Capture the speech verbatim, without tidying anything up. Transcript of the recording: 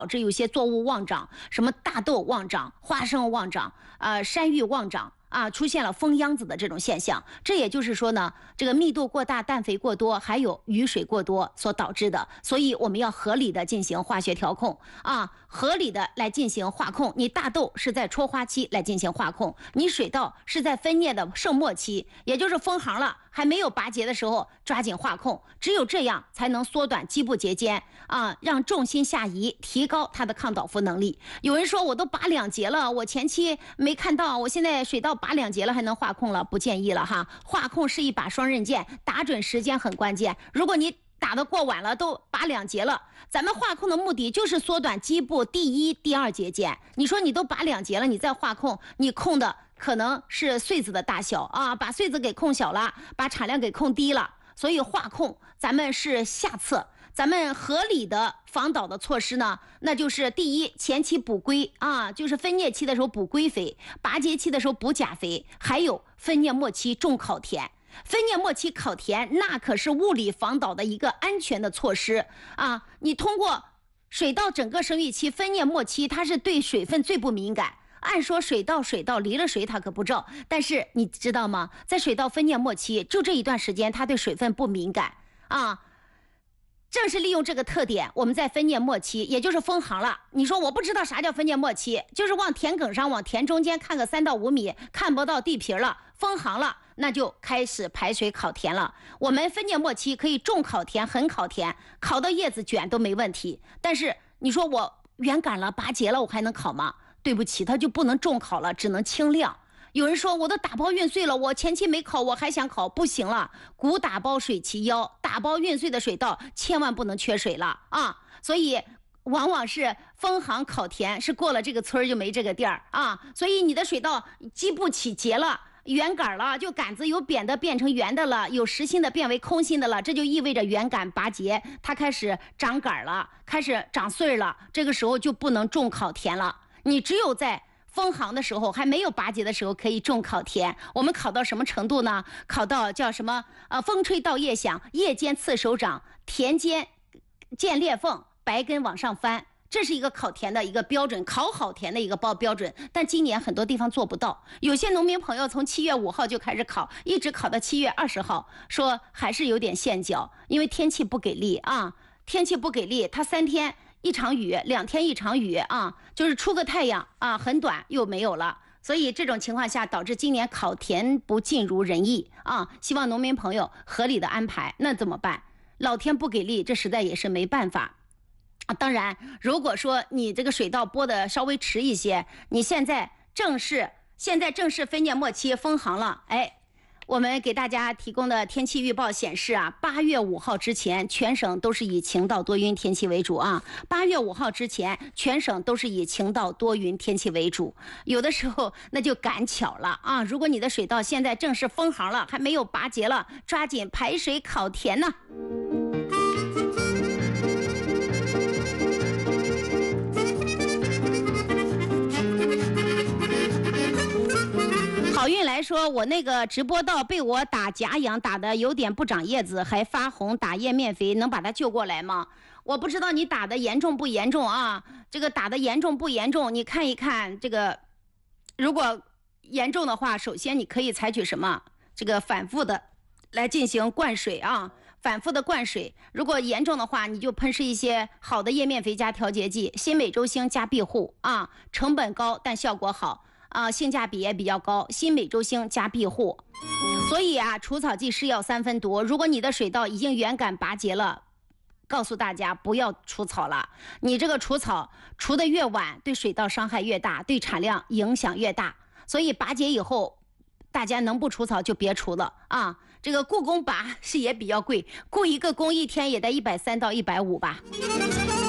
致有些作物旺长，什么大豆旺长、花生旺长、呃山芋旺长。啊，出现了疯秧子的这种现象，这也就是说呢，这个密度过大、氮肥过多，还有雨水过多所导致的。所以我们要合理的进行化学调控啊，合理的来进行化控。你大豆是在戳花期来进行化控，你水稻是在分蘖的盛末期，也就是封行了还没有拔节的时候，抓紧化控。只有这样才能缩短基部节间啊，让重心下移，提高它的抗倒伏能力。有人说我都拔两节了，我前期没看到，我现在水稻拔两节了还能化控了，不建议了哈。化控是一把双刃剑，打准时间很关键。如果你打得过晚了，都拔两节了，咱们化控的目的就是缩短基部第一、第二节间。你说你都拔两节了，你再化控，你控的可能是穗子的大小啊，把穗子给控小了，把产量给控低了。所以化控咱们是下策。咱们合理的防倒的措施呢，那就是第一，前期补归啊，就是分蘖期的时候补归肥，拔节期的时候补钾肥，还有分蘖末期种烤田。分蘖末期烤田那可是物理防倒的一个安全的措施啊！你通过水稻整个生育期、分蘖末期，它是对水分最不敏感。按说水稻水稻离了水它可不着，但是你知道吗？在水稻分蘖末期，就这一段时间它对水分不敏感啊。正是利用这个特点，我们在分蘖末期，也就是封行了。你说我不知道啥叫分蘖末期，就是往田埂上、往田中间看个三到五米，看不到地皮了，封行了，那就开始排水烤田了。我们分蘖末期可以种烤田、横烤田，烤到叶子卷都没问题。但是你说我圆杆了、拔节了，我还能烤吗？对不起，它就不能种烤了，只能清晾。有人说我都打包运碎了，我前期没烤，我还想烤，不行了。谷打包水其腰，打包运碎的水稻千万不能缺水了啊！所以往往是封行烤田，是过了这个村就没这个地儿啊。所以你的水稻基部起节了，圆杆了，就杆子由扁的变成圆的了，有实心的变为空心的了，这就意味着圆杆拔节，它开始长杆了，开始长穗了，这个时候就不能种烤田了。你只有在封行的时候，还没有拔节的时候，可以种烤田。我们烤到什么程度呢？烤到叫什么？呃，风吹稻叶响，叶尖刺手掌，田间见裂缝，白根往上翻。这是一个烤田的一个标准，烤好田的一个标标准。但今年很多地方做不到，有些农民朋友从七月五号就开始烤，一直烤到七月二十号，说还是有点陷脚，因为天气不给力啊，天气不给力，它三天一场雨，两天一场雨啊，就是出个太阳啊，很短又没有了。所以这种情况下导致今年烤田不尽如人意啊，希望农民朋友合理的安排。那怎么办？老天不给力，这实在也是没办法啊。当然，如果说你这个水稻播的稍微迟一些，你现在正是现在正是分蘖末期封行了，哎。我们给大家提供的天气预报显示啊，八月五号之前，全省都是以晴到多云天气为主啊。八月五号之前，全省都是以晴到多云天气为主。有的时候那就赶巧了啊！如果你的水稻现在正是封行了，还没有拔节了，抓紧排水烤田呢。好运来说，我那个直播稻被我打假痒打的有点不长叶子，还发红，打叶面肥，能把它救过来吗？我不知道你打的严重不严重啊？这个打的严重不严重？你看一看这个，如果严重的话，首先你可以采取什么？这个反复的来进行灌水啊，反复的灌水。如果严重的话，你就喷施一些好的叶面肥加调节剂，新美洲星加庇护啊，成本高但效果好。啊、呃，性价比也比较高，新美洲星加庇护。所以啊，除草剂是药三分毒。如果你的水稻已经圆杆拔节了，告诉大家不要除草了。你这个除草除得越晚，对水稻伤害越大，对产量影响越大。所以拔节以后，大家能不除草就别除了啊。这个雇工拔是也比较贵，雇一个工一天也得一百三到一百五吧。